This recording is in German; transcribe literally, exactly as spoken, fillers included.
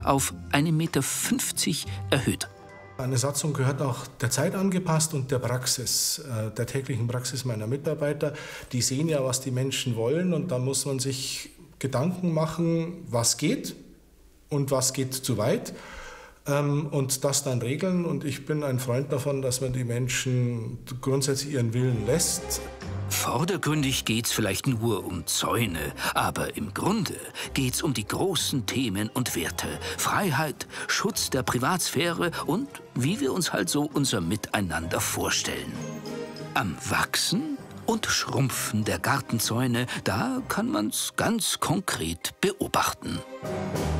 auf ein Meter fünfzig erhöht. Eine Satzung gehört auch der Zeit angepasst und der Praxis, der täglichen Praxis meiner Mitarbeiter. Die sehen ja, was die Menschen wollen, und da muss man sich Gedanken machen, was geht und was geht zu weit, und das dann regeln. Und ich bin ein Freund davon, dass man die Menschen grundsätzlich ihren Willen lässt. Vordergründig geht's vielleicht nur um Zäune, aber im Grunde geht's um die großen Themen und Werte. Freiheit, Schutz der Privatsphäre und wie wir uns halt so unser Miteinander vorstellen. Am Wachsen und Schrumpfen der Gartenzäune, da kann man's ganz konkret beobachten.